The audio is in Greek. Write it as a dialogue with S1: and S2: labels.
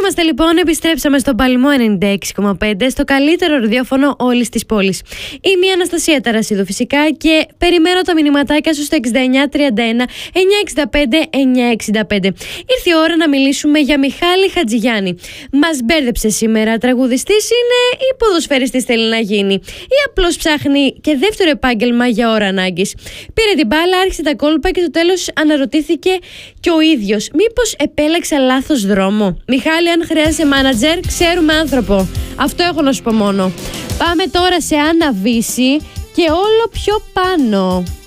S1: Είμαστε λοιπόν, επιστρέψαμε στο Παλμό 96,5, στο καλύτερο ραδιόφωνο όλης της πόλης. Είμαι η Αναστασία Ταρασίδου φυσικά και περιμένω τα μηνυματάκια σου στο 6931 965 965. Ήρθε η ώρα να μιλήσουμε για Μιχάλη Χατζηγιάννη. Μας μπέρδεψε σήμερα. Τραγουδιστής είναι ή ποδοσφαιριστής θέλει να γίνει, ή απλώς ψάχνει και δεύτερο επάγγελμα για ώρα ανάγκης? Πήρε την μπάλα, άρχισε τα κόλπα και στο τέλος αναρωτήθηκε και ο ίδιος, μήπως επέλεξα λάθος δρόμο? Μιχάλη, αν χρειάζεσαι μάνατζερ, ξέρουμε άνθρωπο. Αυτό έχω να σου πω μόνο. Πάμε τώρα σε Άννα Βύση και όλο πιο πάνω.